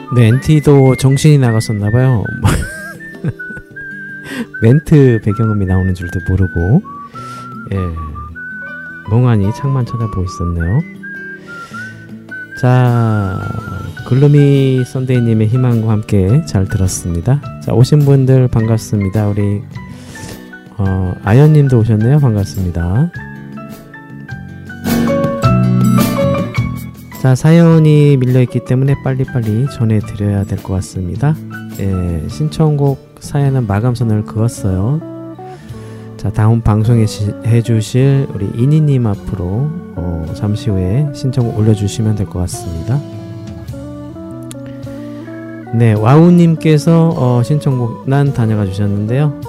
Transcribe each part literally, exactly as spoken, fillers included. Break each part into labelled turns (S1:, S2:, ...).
S1: 네, 엔티도 정신이 나갔었나봐요. 멘트 배경음이 나오는 줄도 모르고, 예, 멍하니 창만 쳐다보고 있었네요. 자, 글루미 썬데이님의 희망과 함께 잘 들었습니다. 자, 오신 분들 반갑습니다. 우리 어, 아연님도 오셨네요. 반갑습니다. 자, 사연이 밀려있기 때문에 빨리빨리 전해드려야 될 것 같습니다. 예, 신청곡 사연은 마감선을 그었어요. 자, 다음 방송에 시, 해주실 우리 이니님 앞으로 어, 잠시 후에 신청곡 올려주시면 될 것 같습니다. 네, 와우님께서 어, 신청곡 난 다녀가 주셨는데요.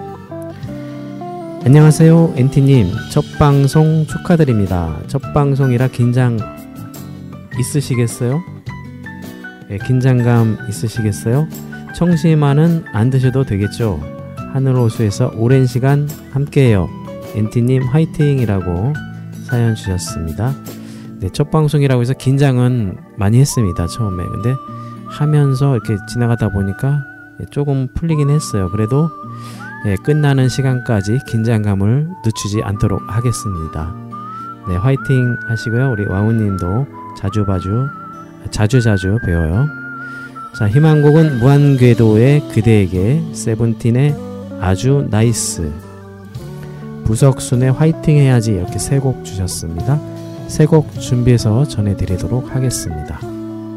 S1: 안녕하세요, 엔티님. 첫 방송 축하드립니다. 첫 방송이라 긴장 있으시겠어요? 네, 긴장감 있으시겠어요? 청심환은 안 드셔도 되겠죠? 하늘호수에서 오랜 시간 함께해요. 엔티님 화이팅이라고 사연 주셨습니다. 네, 첫 방송이라고 해서 긴장은 많이 했습니다. 처음에. 근데 하면서 이렇게 지나가다 보니까 조금 풀리긴 했어요. 그래도 예, 끝나는 시간까지 긴장감을 늦추지 않도록 하겠습니다. 네, 화이팅 하시고요. 우리 와우님도 자주자주 자주자주 배워요. 자, 희망곡은 무한궤도의 그대에게, 세븐틴의 아주 나이스, 부석순의 화이팅 해야지, 이렇게 세 곡 주셨습니다. 세 곡 준비해서 전해드리도록 하겠습니다.